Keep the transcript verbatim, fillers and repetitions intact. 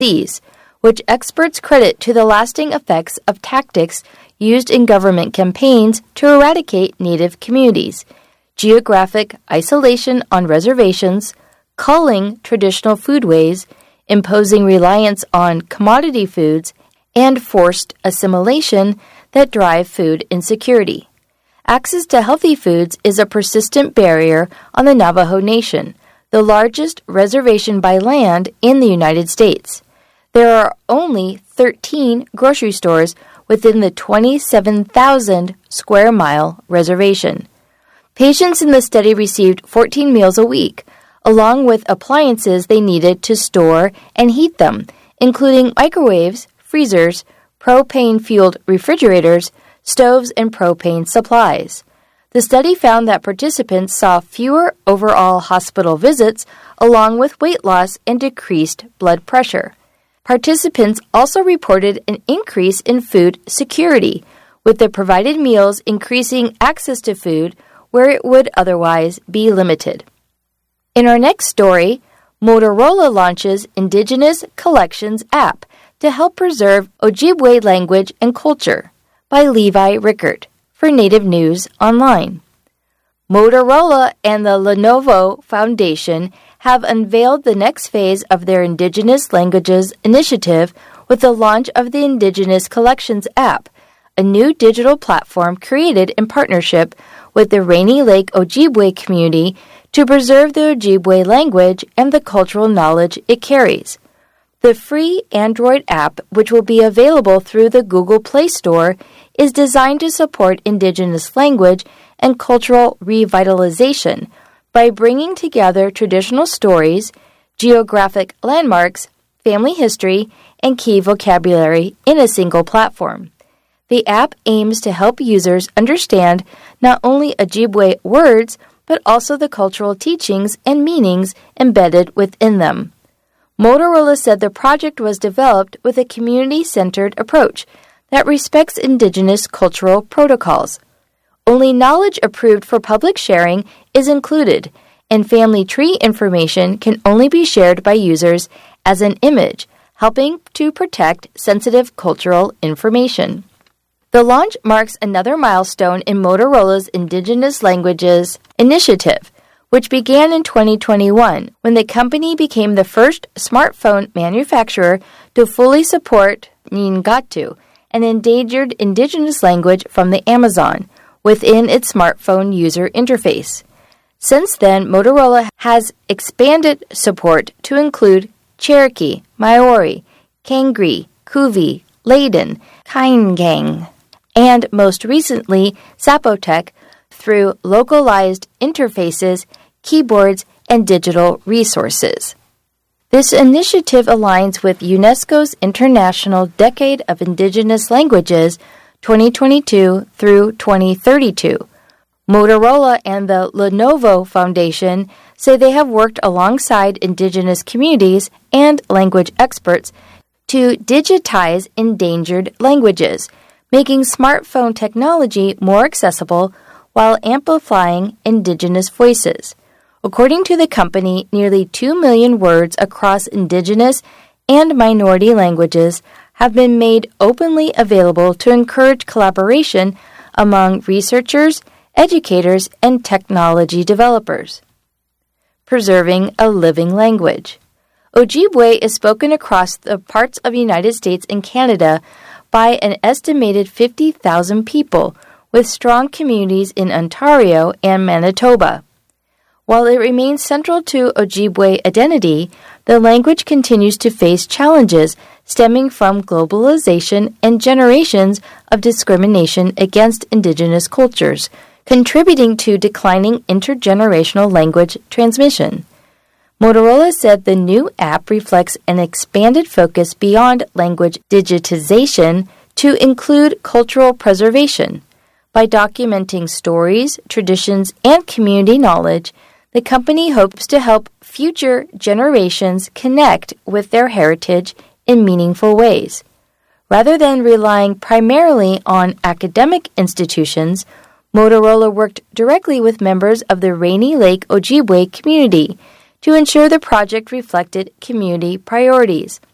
disease, which experts credit to the lasting effects of tactics used in government campaigns to eradicate Native communities, geographic isolation on reservations, culling traditional foodways, imposing reliance on commodity foods, and forced assimilation that drive food insecurity. Access to healthy foods is a persistent barrier on the Navajo Nation, the largest reservation by land in the United States. There are only thirteen grocery stores within the twenty-seven thousand square mile reservation. Patients in the study received fourteen meals a week, along with appliances they needed to store and heat them, including microwaves, freezers, propane-fueled refrigerators, stoves, and propane supplies. The study found that participants saw fewer overall hospital visits, along with weight loss and decreased blood pressure. Participants also reported an increase in food security, with the provided meals increasing access to food where it would otherwise be limited. In our next story, Motorola launches Indigenous Collections app to help preserve Ojibwe language and culture, by Levi Rickert, for Native News Online. Motorola and the Lenovo Foundation have unveiled the next phase of their Indigenous Languages initiative with the launch of the Indigenous Collections app, a new digital platform created in partnership with the Rainy Lake Ojibwe community to preserve the Ojibwe language and the cultural knowledge it carries. The free Android app, which will be available through the Google Play Store, is designed to support Indigenous language and cultural revitalization by bringing together traditional stories, geographic landmarks, family history, and key vocabulary in a single platform. The app aims to help users understand not only Ojibwe words, but also the cultural teachings and meanings embedded within them. Motorola said the project was developed with a community-centered approach that respects Indigenous cultural protocols. Only knowledge approved for public sharing is included, and family tree information can only be shared by users as an image, helping to protect sensitive cultural information. The launch marks another milestone in Motorola's Indigenous Languages initiative, which began in twenty twenty-one when the company became the first smartphone manufacturer to fully support Ngatu, an endangered indigenous language from the Amazon, within its smartphone user interface. Since then, Motorola has expanded support to include Cherokee, Maori, Kangri, Kuvi, Layden, Kaingang, and most recently, Zapotec, through localized interfaces, keyboards, and digital resources. This initiative aligns with UNESCO's International Decade of Indigenous Languages twenty twenty-two through twenty thirty-two. Motorola and the Lenovo Foundation say they have worked alongside Indigenous communities and language experts to digitize endangered languages, making smartphone technology more accessible while amplifying Indigenous voices. According to the company, nearly two million words across Indigenous and minority languages have been made openly available to encourage collaboration among researchers, educators, and technology developers. Preserving a living language. Ojibwe is spoken across the parts of the United States and Canada by an estimated fifty thousand people, with strong communities in Ontario and Manitoba. While it remains central to Ojibwe identity, the language continues to face challenges stemming from globalization and generations of discrimination against Indigenous cultures, contributing to declining intergenerational language transmission. Motorola said the new app reflects an expanded focus beyond language digitization to include cultural preservation. By documenting stories, traditions, and community knowledge, the company hopes to help future generations connect with their heritage in meaningful ways. Rather than relying primarily on academic institutions, Motorola worked directly with members of the Rainy Lake Ojibwe community to ensure the project reflected community priorities.